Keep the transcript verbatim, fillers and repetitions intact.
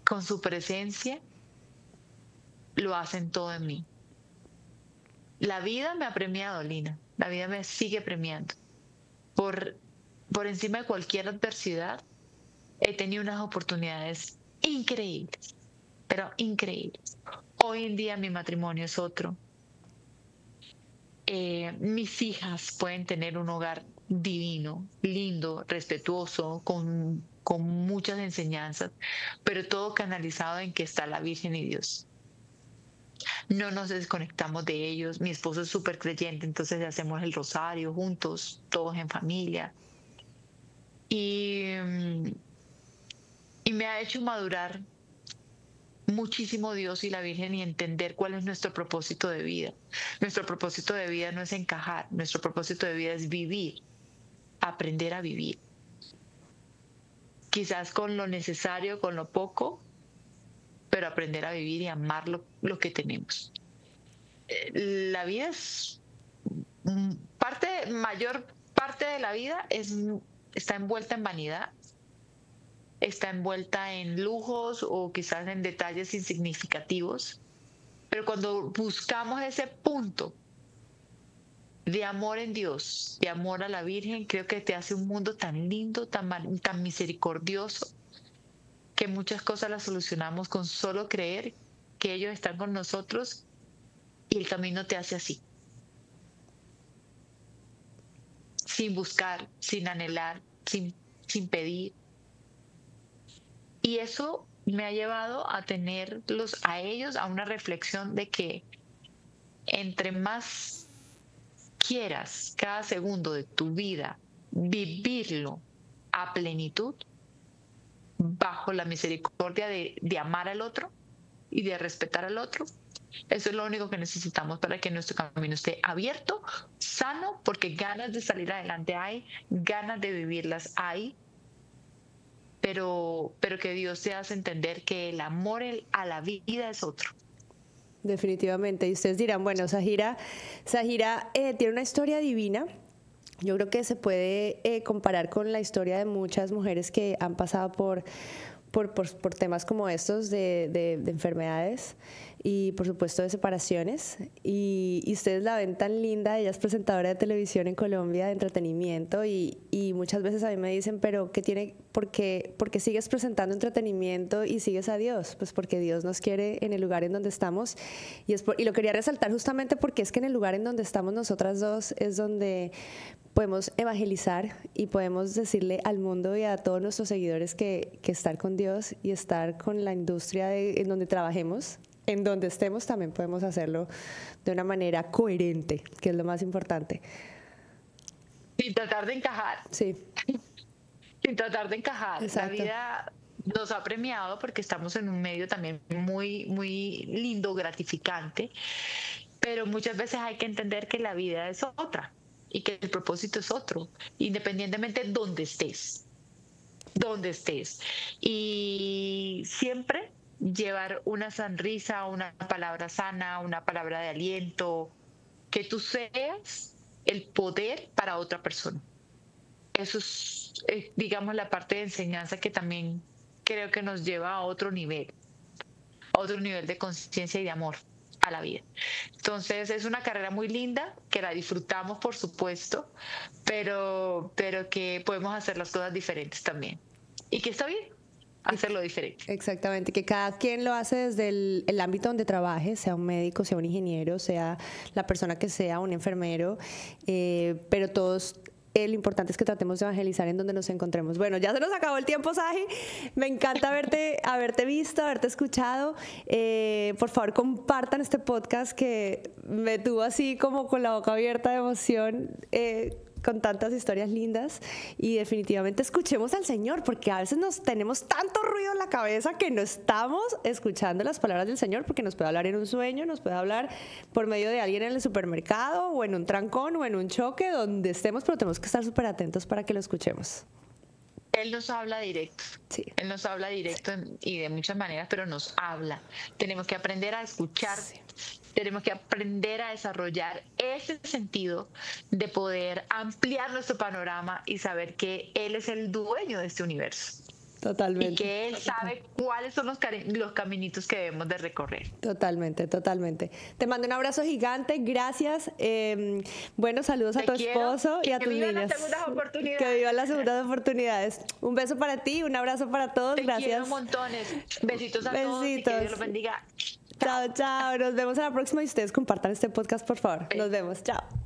con su presencia, lo hacen todo en mí. La vida me ha premiado, Lina. La vida me sigue premiando. Por, por encima de cualquier adversidad, he tenido unas oportunidades increíbles, pero increíbles. Hoy en día mi matrimonio es otro. Eh, mis hijas pueden tener un hogar divino, lindo, respetuoso, con, con muchas enseñanzas, pero todo canalizado en que está la Virgen y Dios. No nos desconectamos de ellos. Mi esposo es súper creyente, entonces hacemos el rosario juntos, todos en familia. Y, mm, y me ha hecho madurar muchísimo Dios y la Virgen y entender cuál es nuestro propósito de vida. Nuestro propósito de vida no es encajar, nuestro propósito de vida es vivir, aprender a vivir. Quizás con lo necesario, con lo poco, pero aprender a vivir y amar lo, lo que tenemos. Eh, La vida es mm, parte, mayor parte de la vida es, está envuelta en vanidad, está envuelta en lujos o quizás en detalles insignificativos, pero cuando buscamos ese punto de amor en Dios, de amor a la Virgen, creo que te hace un mundo tan lindo, tan, mar- tan misericordioso, que muchas cosas las solucionamos con solo creer que ellos están con nosotros y el camino te hace así, sin buscar, sin anhelar, sin, sin pedir. Y eso me ha llevado a tenerlos a ellos a una reflexión de que entre más quieras cada segundo de tu vida vivirlo a plenitud, bajo la misericordia de, de amar al otro y de respetar al otro, eso es lo único que necesitamos para que nuestro camino esté abierto, sano, porque ganas de salir adelante hay, ganas de vivirlas hay, pero, pero que Dios te hace entender que el amor a la vida es otro. Definitivamente. Y ustedes dirán, bueno, Zahira, Zahira eh, tiene una historia divina. Yo creo que se puede eh, comparar con la historia de muchas mujeres que han pasado por, por, por, por temas como estos de, de, de enfermedades y por supuesto de separaciones. Y, y ustedes la ven tan linda, ella es presentadora de televisión en Colombia de entretenimiento y, y muchas veces a mí me dicen, pero ¿qué tiene, por qué, por qué sigues presentando entretenimiento y sigues a Dios? Pues porque Dios nos quiere en el lugar en donde estamos y, es por, y lo quería resaltar justamente porque es que en el lugar en donde estamos nosotras dos es donde podemos evangelizar y podemos decirle al mundo y a todos nuestros seguidores que, que estar con Dios y estar con la industria de, en donde trabajemos, en donde estemos, también podemos hacerlo de una manera coherente, que es lo más importante. Sin tratar de encajar. Sí. Sin tratar de encajar. Exacto. La vida nos ha premiado porque estamos en un medio también muy, muy lindo, gratificante, pero muchas veces hay que entender que la vida es otra y que el propósito es otro, independientemente de donde estés, donde estés. Y siempre llevar una sonrisa, una palabra sana, una palabra de aliento, que tú seas el poder para otra persona. Eso es, eh, digamos, la parte de enseñanza que también creo que nos lleva a otro nivel, a otro nivel de conciencia y de amor a la vida. Entonces es una carrera muy linda, que la disfrutamos por supuesto, pero, pero que podemos hacer las cosas diferentes también. Y que está bien hacerlo diferente. Exactamente, que cada quien lo hace desde el, el ámbito donde trabaje, sea un médico, sea un ingeniero, sea la persona que sea, un enfermero, eh, pero todos... Eh, lo importante es que tratemos de evangelizar en donde nos encontremos. Bueno, ya se nos acabó el tiempo, Saji. Me encanta haberte, haberte visto, haberte escuchado. Eh, por favor, compartan este podcast que me tuvo así como con la boca abierta de emoción. Eh, con tantas historias lindas y definitivamente escuchemos al Señor, porque a veces nos tenemos tanto ruido en la cabeza que no estamos escuchando las palabras del Señor, porque nos puede hablar en un sueño, nos puede hablar por medio de alguien en el supermercado o en un trancón o en un choque, donde estemos, pero tenemos que estar súper atentos para que lo escuchemos. Él nos habla directo, sí. Él nos habla directo y de muchas maneras, pero nos habla. Tenemos que aprender a escuchar, sí. Tenemos que aprender a desarrollar ese sentido de poder ampliar nuestro panorama y saber que Él es el dueño de este universo. Totalmente. Y que Él sabe cuáles son los, los caminitos que debemos de recorrer. Totalmente, totalmente. Te mando un abrazo gigante, gracias. Eh, bueno, saludos a tu esposo y a tus niños. Que vivan las segundas oportunidades. Que vivan las segundas oportunidades. Un beso para ti, un abrazo para todos, Te gracias. Quiero montones. Besitos a Besitos. todos y que Dios los bendiga. Chao, chao. Nos vemos a la próxima y ustedes compartan este podcast, por favor. Nos vemos. Chao.